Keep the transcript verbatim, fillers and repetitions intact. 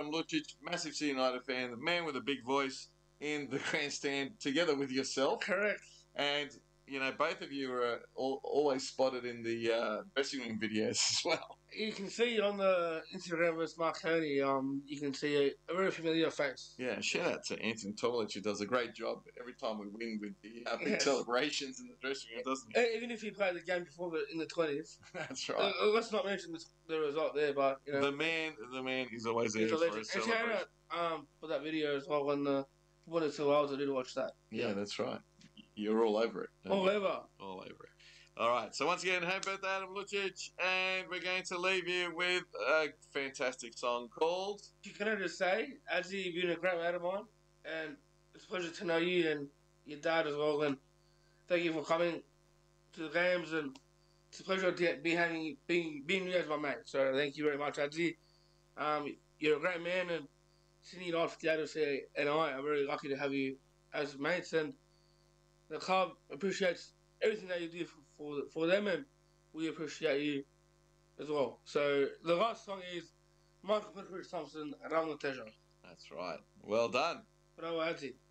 Adam Lucic, massive City United fan, the man with a big voice in the grandstand, together with yourself. Correct. And, you know, both of you are all, always spotted in the uh, dressing room videos as well. You can see on the Instagram with Mark Coney, um, you can see a, a very familiar face. Yeah, shout out to Anton Tomic, who does a great job every time we win with the uh, big Yes. celebrations in the dressing room, doesn't he? Even if he played the game before the, in the twenties. That's right. Uh, let's not mention the, the result there, but, you know. The man, the man is always there He's a for legend. a And shout celebration. out um, for that video as well when the one or two hours I did watch that. Yeah, Yeah. that's right. You're all over it. don't All you? over. All over it. All right. So once again, happy birthday, Adam Lucic, and we're going to leave you with a fantastic song called. Can I just say, Adzi, you've been a great mate of mine, and it's a pleasure to know you and your dad as well, and thank you for coming to the games, and it's a pleasure to be having being being you as my mate. So thank you very much, Adzi. Um, you're a great man, and Sydney United fifty-eight and I are very lucky to have you as mates, and the club appreciates everything that you do for for, for them, and we appreciate you as well. So the last song is Michael Patrick Thompson, Around the Treasure. That's right. Well done. Bravo, Adzi.